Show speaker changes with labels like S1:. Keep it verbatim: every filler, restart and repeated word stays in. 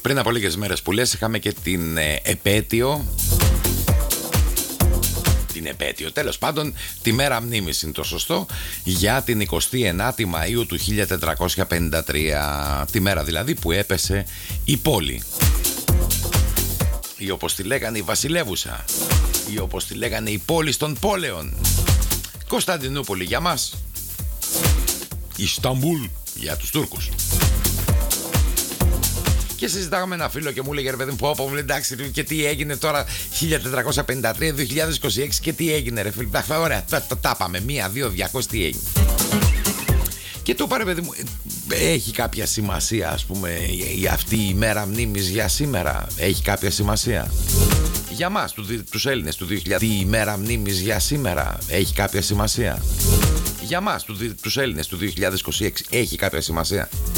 S1: Πριν από λίγες μέρες που λες, είχαμε και την ε, επέτειο. Την επέτειο, τέλος πάντων, τη μέρα μνήμης είναι το σωστό, για την εικοστή ενάτη Μαΐου του χίλια τετρακόσια πενήντα τρία. Τη μέρα δηλαδή που έπεσε η πόλη. Ή όπως τη λέγανε η βασιλεύουσα. Ή όπως τη λέγανε η πόλη των πόλεων. Κωνσταντινούπολη για μας, Ισταμπούλ για τους Τούρκους. Και συζητάγαμε με ένα φίλο και μου έλεγε, ρε παιδί μου, πω, πω, εντάξει, και τι έγινε τώρα χίλια τετρακόσια πενήντα τρία δύο χιλιάδες είκοσι έξι και τι έγινε, ρε φίλε. Εντάξει, ωραία, τα, τα, τα πάμε. Μία, δύο, διακόσια, τι έγινε. Και του είπα, ρε παιδί μου, έχει κάποια σημασία, ας πούμε, η, αυτή η μέρα μνήμης για σήμερα? Έχει κάποια σημασία? Για μας, του, τους Έλληνες του δύο χιλιάδες, η μέρα μνήμης για σήμερα έχει κάποια σημασία? Για μας, του, τους Έλληνες του δύο χιλιάδες είκοσι έξι, έχει κάποια σημασία?